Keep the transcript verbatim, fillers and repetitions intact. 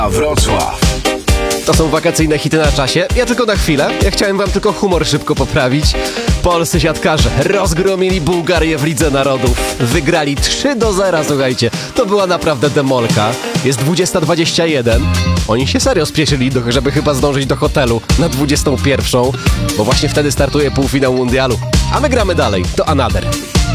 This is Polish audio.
A Wrocław. To są wakacyjne hity na czasie. Ja tylko na chwilę. Ja chciałem wam tylko humor szybko poprawić. Polscy siatkarze rozgromili Bułgarię w Lidze Narodów. Wygrali trzy do zera, słuchajcie. To była naprawdę demolka. Jest dwudziesta dwadzieścia jeden. Oni się serio spieszyli, do, żeby chyba zdążyć do hotelu na dwudziestą pierwszą, bo właśnie wtedy startuje półfinał mundialu. A my gramy dalej. To Another.